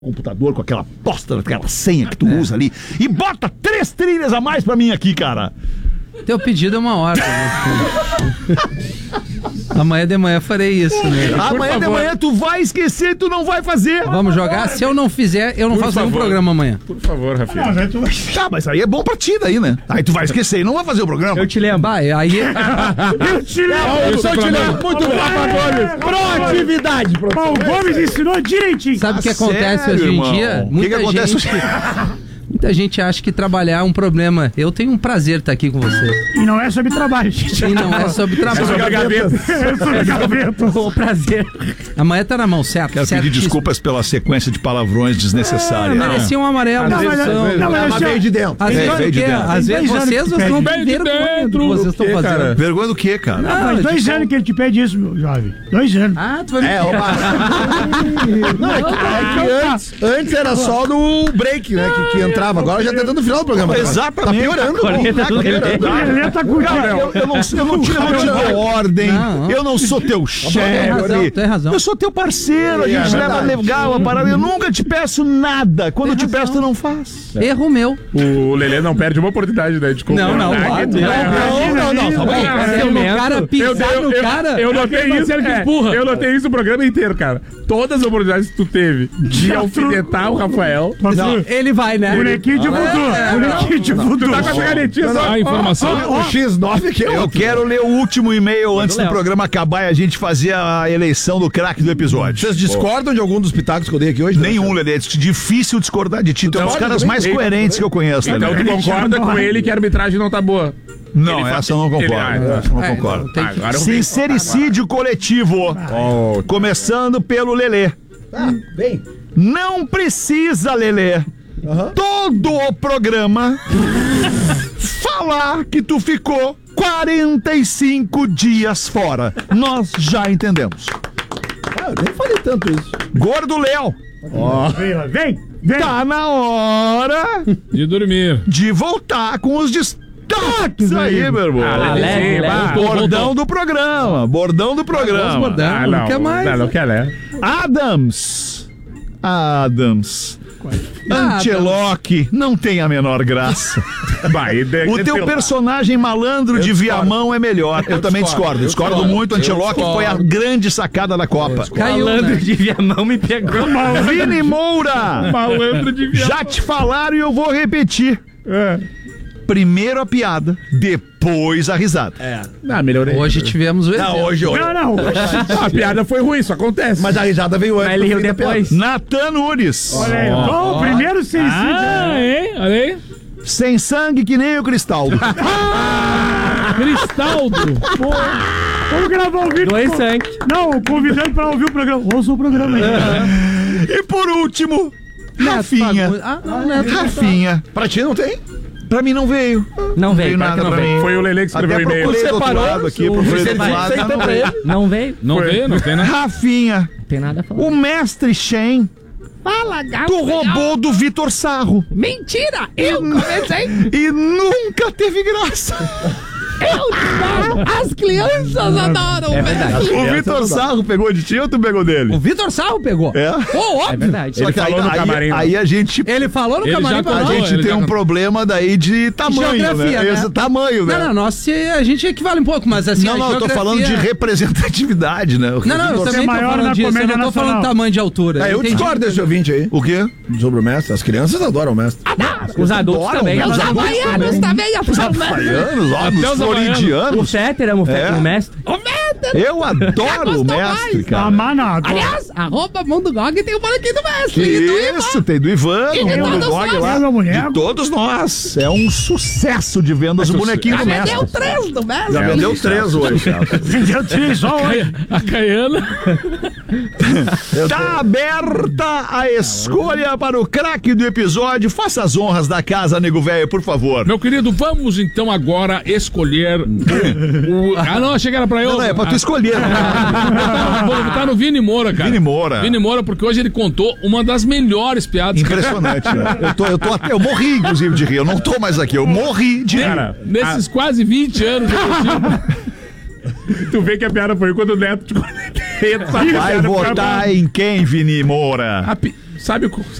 computador com aquela bosta, aquela senha que tu usa ali e bota 3 trilhas a mais pra mim aqui, cara. Teu pedido é uma hora. Amanhã de manhã farei isso, né? Amanhã de manhã tu vai esquecer e tu não vai fazer. Vamos jogar? Se eu não fizer, eu não faço nenhum programa amanhã. Por favor, Rafinha. Tá, mas aí é bom pra ti daí, né? Aí tu vai esquecer e não vai fazer o programa. Eu te lembro. Vai, aí... Eu te lembro. Muito bem. Proatividade. O Gomes ensinou direitinho. Sabe o que acontece sério, hoje em irmão? dia? O que acontece hoje? Muita gente acha que trabalhar é um problema. Eu tenho um prazer estar aqui com você. E não é sobre trabalho, gente. E não é sobre trabalho. É sobre gaveta. O prazer. Amanhã tá na mão, certo? Quero pedir desculpas pela sequência de palavrões desnecessárias. Merecia um amarelo. Mas veio de dentro. Às vezes, veio de dentro. Às vezes vocês não têm vergonha do que vocês estão fazendo. Vergonha do quê, cara? Faz 2 anos que ele te pede isso, meu jovem. 2 anos. Ah, tu vai me Não, é que antes era só no break, né? Que entrava. Agora já tá dando o final do programa. Exatamente. Tá piorando. Ele tá com Cara, eu não te dou ordem. Não. Eu não sou teu chefe. Tem razão. Eu sou teu parceiro. A gente leva legal a parada. Eu nunca te peço nada. Quando eu te peço, tu não faz. Erro meu. O Lelê não perde uma oportunidade, né? De Não, Não, Se o cara pisar no cara... Eu notei isso. Eu notei isso o programa inteiro, cara. Todas as oportunidades que tu teve de alfinetar o Rafael. Ele vai, né? Bonequinho de voodoo. Bonequinho de voodoo. Tu tá com essa canetinha só. A informação. O X9 aqui Eu quero ler o último e-mail antes do programa acabar e a gente fazer a eleição do craque do episódio. Vocês discordam de algum dos pitacos que eu dei aqui hoje? Nenhum, Lelê. É difícil discordar de ti. Tu é um dos caras mais coerentes que eu conheço, Então Lelê. tu concorda com ele que a arbitragem não tá boa. Não, essa eu não concordo. Essa eu não concordo. Agora eu Sincericídio coletivo. Começando pelo Lelê. Bem. Não precisa, Lelê, todo o programa falar que tu ficou 45 dias fora. Nós já entendemos. Eu nem falei tanto isso. Gordo Léo, Vem. tá na hora De dormir. de voltar com os destaques aí, meu irmão. Bordão do programa. Bordão do programa. Não quer mais. Não quer, né? Adams. Ancelotti não tem a menor graça. O teu personagem malandro de Viamão é melhor. Eu também discordo muito. Ancelotti foi a grande sacada da Copa. Malandro de Viamão me pegou. Vini Moura, Malandro de viado. já te falaram e eu vou repetir. Primeiro a piada, depois a risada. Melhorei. Hoje tivemos o exemplo. Hoje. Não. A piada foi ruim, isso acontece. Mas a risada veio antes. Ele riu depois. Natan Nunes, Olha aí. Bom, primeiro sencillo. Hein? Olha aí. sem sangue que nem o Cristaldo. Cristaldo. Vamos gravar um vídeo. 2 sangue. Não, convidando pra ouvir o programa. Ouça o programa aí. E por último, Rafinha. Neto. Rafinha. Pra ti não tem? Pra mim não veio. Não veio. Nada pra mim. Foi o Lelê que escreveu o Até e-mail. procurei do outro lado aqui, procurei do outro lado, mas não veio. Não veio. Não veio, não tem, né? Rafinha, Tem nada a falar. o mestre Shen, tu roubou do Vitor Sarro. Mentira! Eu comecei! E nunca teve graça. As crianças adoram! É verdade. O Vitor Sarro pegou de ti ou tu pegou dele? O Vitor Sarro pegou. É? Óbvio. É verdade. Só Ele que falou no camarim, aí a gente... Ele falou no Ele camarim já pra A nós. falou. gente ele tem já- um problema daí de tamanho, Geografia, né? Esse tamanho, né? Não, nós a gente equivale um pouco, mas assim. Não, a eu tô geografia- falando de representatividade, né? Não, eu Você também é tô maior falando na disso. Eu comédia não tô falando nacional. tamanho de altura. Eu entendi. discordo desse ouvinte aí. O quê? Sobre o mestre. As crianças adoram o mestre. Os adultos também. Os havaianos também. Havaianos, ó, os os floridianos. Féter é É. o mestre. Eu adoro o mestre, cara. Amana. Arroba Mundo Gog tem o boletim do mestre. Isso, tem do Ivan, E do de Mundo todos Gog nós. lá. Meu boneco. De todos nós. É um sucesso de vendas o bonequinho do mestre. 3 do mestre. Já vendeu 3 hoje. Vendeu 3 só hoje. A Caiana. Tá aberta a escolha para o craque do episódio. Faça as honras da casa, nego velho, por favor. Meu querido, vamos então agora escolher o... Ah, não, achei que era pra eu. Não, é pra tu escolher. Vou botar no Vini Moura, cara. Vini Moura. Vini Moura, porque hoje ele contou uma das melhores piadas. Impressionante, né? Eu morri, inclusive, de rir. Eu não tô mais aqui. Eu morri de rir. Cara, Nesses quase 20 anos de tu vê que a piada foi quando o Neto te conectou. Vai votar em quem, Vini Moura? Sabe